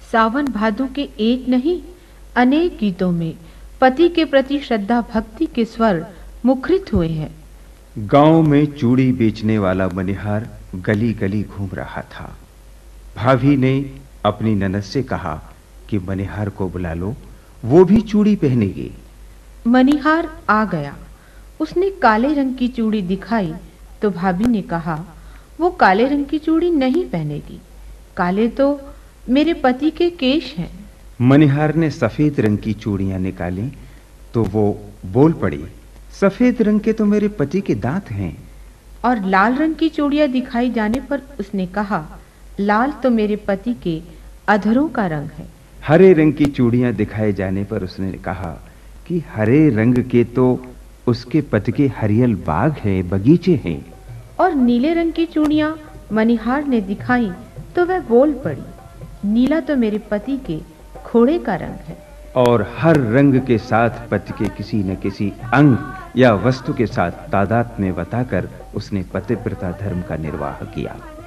सावन भादो के एक नहीं अनेक गीतों में पति के प्रति श्रद्धा भक्ति के स्वर मुखरित हुए हैं। गांव में चूड़ी बेचने वाला मनिहार गली गली घूम रहा था। भाभी ने अपनी ननद से कहा कि मनिहार को बुला लो, वो भी चूड़ी पहनेगी। मनिहार आ गया। उसने काले रंग की चूड़ी दिखाई तो भाभी ने कहा, वो काले रंग की चूड़ी नहीं पहनेगी, काले तो मेरे पति के केश हैं। मनिहार ने सफेद रंग की चूड़ियां निकाली तो वो बोल पड़ी, सफेद रंग के तो मेरे पति के दांत हैं। और लाल रंग की चूड़ियां दिखाई जाने पर उसने कहा, लाल तो मेरे पति के अधरों का रंग है। हरे रंग की चूड़ियां दिखाए जाने पर उसने कहा कि हरे रंग के तो उसके पति के हरियल बाग है, बगीचे हैं। और नीले रंग की चूड़ियां मनिहार ने दिखाई तो वह बोल पड़ी, नीला तो मेरे पति के घोड़े का रंग है। और हर रंग के साथ पति के किसी न किसी अंग या वस्तु के साथ तादाद में बताकर उसने पतिव्रता धर्म का निर्वाह किया।